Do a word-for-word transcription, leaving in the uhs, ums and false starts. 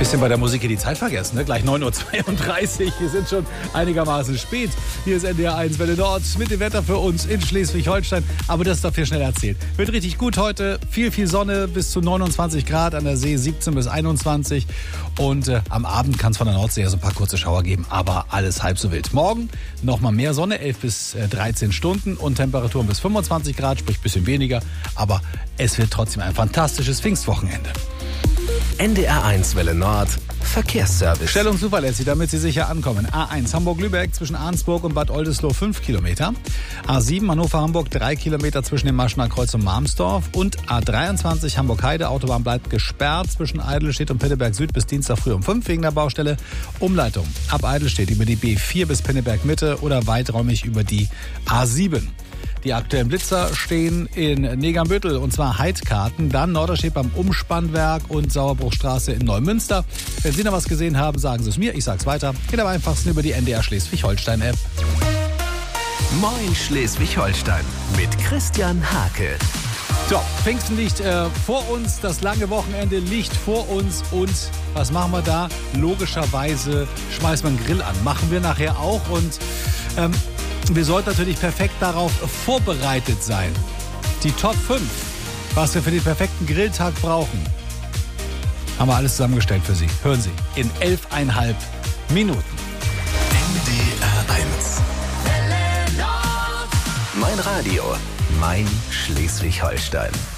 Bisschen bei der Musik hier die Zeit vergessen, ne? Gleich neun Uhr zweiunddreißig. Wir sind schon einigermaßen spät. Hier ist N D R eins Welle Nord mit dem Wetter für uns in Schleswig-Holstein. Aber das darf hier schnell erzählt. Wird richtig gut heute. Viel, viel Sonne bis zu neunundzwanzig Grad. An der See siebzehn bis einundzwanzig. Und äh, am Abend kann es von der Nordsee ja so ein paar kurze Schauer geben. Aber alles halb so wild. Morgen nochmal mehr Sonne, elf bis dreizehn Stunden. Und Temperaturen bis fünfundzwanzig Grad, sprich ein bisschen weniger. Aber es wird trotzdem ein fantastisches Pfingstwochenende. N D R eins Welle Nord Verkehrsservice. Schnell und zuverlässig, damit Sie sicher ankommen. A eins Hamburg-Lübeck zwischen Arnsburg und Bad Oldesloe fünf Kilometer. A sieben Hannover-Hamburg drei Kilometer zwischen dem Maschener Kreuz und Marmsdorf. Und A dreiundzwanzig Hamburg-Heide. Autobahn bleibt gesperrt zwischen Eidelstedt und Pinneberg Süd bis Dienstag früh um fünf wegen der Baustelle. Umleitung ab Eidelstedt über die B vier bis Pinneberg Mitte oder weiträumig über die A sieben. Die aktuellen Blitzer stehen in Negernbüttel und zwar Heidkarten, dann Norderstedt beim Umspannwerk und Sauerbruchstraße in Neumünster. Wenn Sie noch was gesehen haben, sagen Sie es mir, ich sag's weiter. Geht am einfachsten über die N D R Schleswig-Holstein-App. Moin Schleswig-Holstein mit Christian Hake. So, Pfingsten liegt äh, vor uns, das lange Wochenende liegt vor uns und was machen wir da? Logischerweise schmeißen wir einen Grill an. Machen wir nachher auch und ähm, wir sollten natürlich perfekt darauf vorbereitet sein. Die Top fünf, was wir für den perfekten Grilltag brauchen, haben wir alles zusammengestellt für Sie. Hören Sie in elfeinhalb Minuten. N D R eins. Mein Radio, mein Schleswig-Holstein.